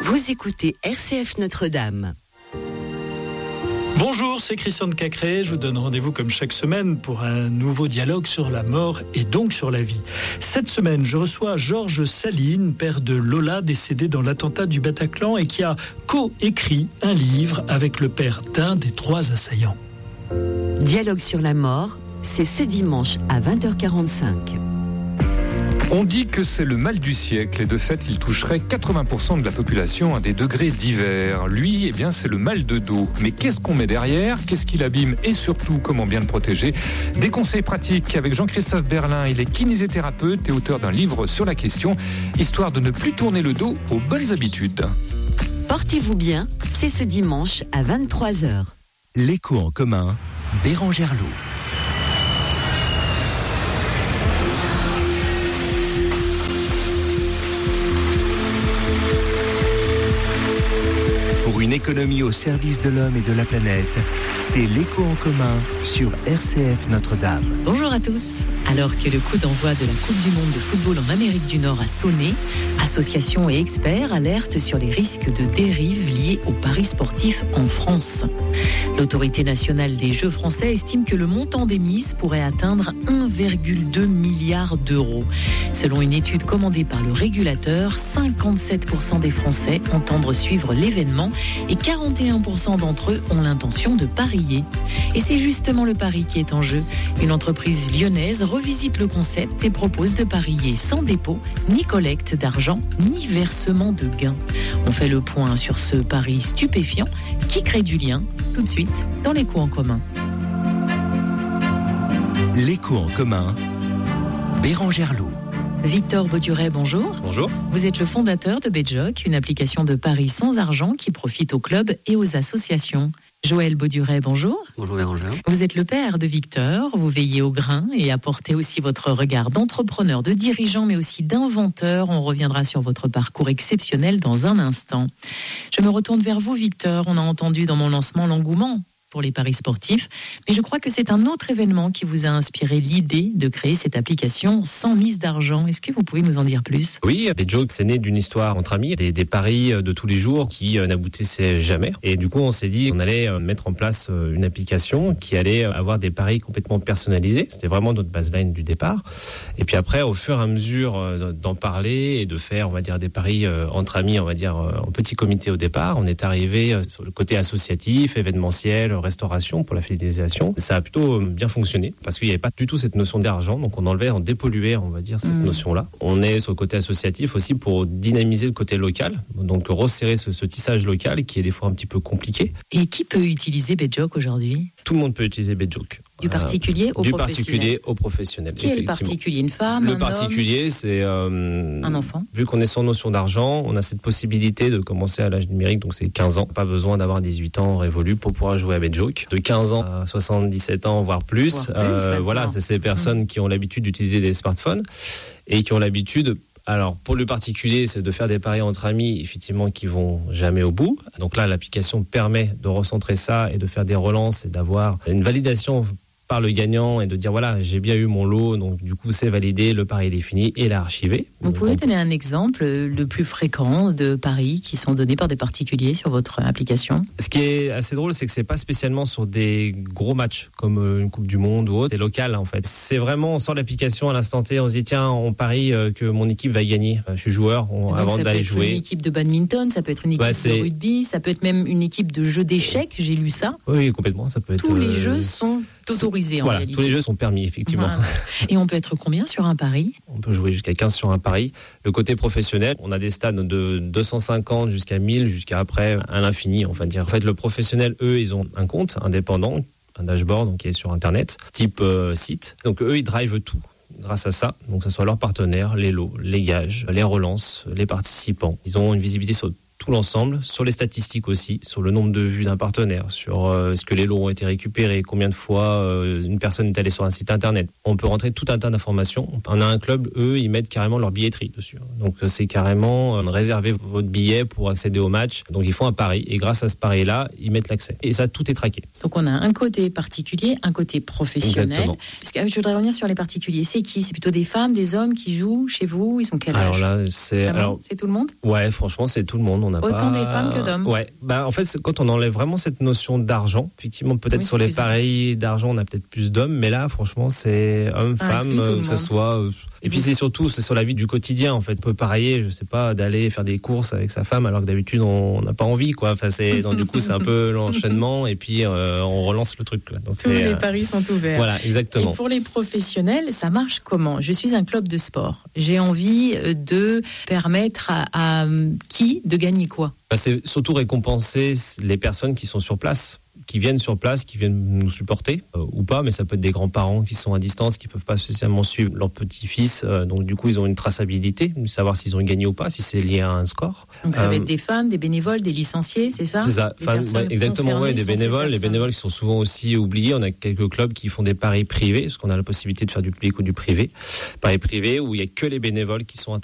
Vous écoutez RCF Notre-Dame. Bonjour, c'est Christian de Cacré. Je vous donne rendez-vous comme chaque semaine pour un nouveau dialogue sur la mort et donc sur la vie. Cette semaine, je reçois Georges Saline, père de Lola, décédé dans l'attentat du Bataclan et qui a co-écrit un livre avec le père d'un des 3 assaillants. Dialogue sur la mort, c'est ce dimanche à 20h45. On dit que c'est le mal du siècle et de fait il toucherait 80% de la population à des degrés divers. Lui, c'est le mal de dos. Mais qu'est-ce qu'on met derrière ? Qu'est-ce qui l'abîme et surtout comment bien le protéger ? Des conseils pratiques avec Jean-Christophe Berlin. Il est kinésithérapeute et auteur d'un livre sur la question, histoire de ne plus tourner le dos aux bonnes habitudes. Portez-vous bien, c'est ce dimanche à 23h. L'écho en commun, Bérangère Lot. Pour une économie au service de l'homme et de la planète, c'est l'écho en commun sur RCF Notre-Dame. Bonjour à tous. Alors que le coup d'envoi de la Coupe du Monde de football en Amérique du Nord a sonné, associations et experts alertent sur les risques de dérive liés aux paris sportifs en France. L'autorité nationale des Jeux français estime que le montant des mises pourrait atteindre 1,2 milliard d'euros. Selon une étude commandée par le régulateur, 57% des Français entendent suivre l'événement et 41% d'entre eux ont l'intention de parier. Et c'est justement le pari qui est en jeu. Une entreprise lyonnaise revisite le concept et propose de parier sans dépôt, ni collecte d'argent, ni versement de gains. On fait le point sur ce pari stupéfiant qui crée du lien, tout de suite, dans l'écho en commun. L'écho en commun, Bérangère Lot. Victor Bauduret, bonjour. Bonjour. Vous êtes le fondateur de Betjoc, une application de paris sans argent qui profite aux clubs et aux associations. Joël Bauduret, bonjour. Bonjour Bérangère. Vous êtes le père de Victor, vous veillez au grain et apportez aussi votre regard d'entrepreneur, de dirigeant, mais aussi d'inventeur. On reviendra sur votre parcours exceptionnel dans un instant. Je me retourne vers vous, Victor. On a entendu dans mon lancement l'engouement pour les paris sportifs, mais je crois que c'est un autre événement qui vous a inspiré l'idée de créer cette application sans mise d'argent. Est-ce que vous pouvez nous en dire plus ? Oui, Betjoc, c'est né d'une histoire entre amis, des paris de tous les jours qui n'aboutissaient jamais. Et du coup, on s'est dit qu'on allait mettre en place une application qui allait avoir des paris complètement personnalisés. C'était vraiment notre baseline du départ. Et puis après, au fur et à mesure d'en parler et de faire, on va dire, des paris entre amis, on va dire, en petit comité au départ, on est arrivé sur le côté associatif, événementiel, restauration pour la fidélisation. Ça a plutôt bien fonctionné parce qu'il n'y avait pas du tout cette notion d'argent, donc on dépolluait, on va dire, cette notion-là. On est sur le côté associatif aussi pour dynamiser le côté local, donc resserrer ce tissage local qui est des fois un petit peu compliqué. Et qui peut utiliser Betjoc aujourd'hui ? Tout le monde peut utiliser Betjoc. Du particulier au professionnel. Du particulier au professionnel. Qui est le particulier ? Une femme, un particulier, homme, c'est un enfant. Vu qu'on est sans notion d'argent, on a cette possibilité de commencer à l'âge numérique, donc c'est 15 ans. Pas besoin d'avoir 18 ans révolus pour pouvoir jouer à Betjoc. De 15 ans à 77 ans, voire plus. Voilà, c'est ces personnes qui ont l'habitude d'utiliser des smartphones et qui ont l'habitude. Alors, pour le particulier, c'est de faire des paris entre amis, effectivement, qui vont jamais au bout. Donc là, l'application permet de recentrer ça et de faire des relances et d'avoir une validation par le gagnant et de dire voilà, j'ai bien eu mon lot, donc du coup c'est validé, le pari il est fini et l'archivé. Vous pouvez donner un exemple le plus fréquent de paris qui sont donnés par des particuliers sur votre application ? Ce qui est assez drôle, c'est que c'est pas spécialement sur des gros matchs comme une Coupe du Monde ou autre, c'est local en fait. C'est vraiment, on sort l'application à l'instant T, on se dit tiens, on parie que mon équipe va gagner. Je suis joueur, avant d'aller jouer. Ça peut être une équipe de badminton, ça peut être une équipe de rugby, ça peut être même une équipe de jeux d'échecs, j'ai lu ça. Oui, complètement, ça peut être. Tous les jeux sont autorisés en réalité. Tous les jeux sont permis, effectivement. Voilà. Et on peut être combien sur un pari ? On peut jouer jusqu'à 15 sur un pari. Le côté professionnel, on a des stades de 250 jusqu'à 1000, jusqu'à après à l'infini, on va dire. En fait, le professionnel, eux, ils ont un compte indépendant, un dashboard donc, qui est sur Internet, type site. Donc eux, ils drivent tout. Grâce à ça, donc que ce soit leurs partenaires, les lots, les gages, les relances, les participants. Ils ont une visibilité sur tout l'ensemble, sur les statistiques aussi, sur le nombre de vues d'un partenaire, sur est-ce que les lots ont été récupérés, combien de fois une personne est allée sur un site internet. On peut rentrer tout un tas d'informations. On a un club, eux, ils mettent carrément leur billetterie dessus. Donc c'est carrément réserver votre billet pour accéder au match. Donc ils font un pari et grâce à ce pari-là, ils mettent l'accès. Et ça, tout est traqué. Donc on a un côté particulier, un côté professionnel. Exactement. Parce que je voudrais revenir sur les particuliers. C'est qui ? C'est plutôt des femmes, des hommes qui jouent chez vous ? Ils sont quel âge ? Alors là, c'est tout le monde ? Ouais, franchement, c'est tout le monde. n'a pas... Autant des femmes que d'hommes. Ouais. En fait, quand on enlève vraiment cette notion d'argent, effectivement, peut-être sur les paris d'argent, on a peut-être plus d'hommes, mais là, franchement, c'est homme-femme, que ce soit... Et puis c'est surtout sur la vie du quotidien en fait. On peut parier, je sais pas, d'aller faire des courses avec sa femme alors que d'habitude on n'a pas envie quoi. Enfin donc du coup c'est un peu l'enchaînement et puis on relance le truc. Donc, tous les paris sont ouverts. Voilà, exactement. Et pour les professionnels, ça marche comment ? Je suis un club de sport. J'ai envie de permettre à qui de gagner quoi ? C'est surtout récompenser les personnes qui sont sur place, qui viennent nous supporter ou pas, mais ça peut être des grands-parents qui sont à distance, qui peuvent pas spécialement suivre leur petit-fils, donc du coup ils ont une traçabilité, savoir s'ils ont gagné ou pas, si c'est lié à un score. Donc ça va être des fans, des bénévoles, des licenciés, c'est ça ? C'est ça, exactement, des bénévoles. Les bénévoles qui sont souvent aussi oubliés. On a quelques clubs qui font des paris privés, parce qu'on a la possibilité de faire du public ou du privé. Paris privé où il y a que les bénévoles qui sont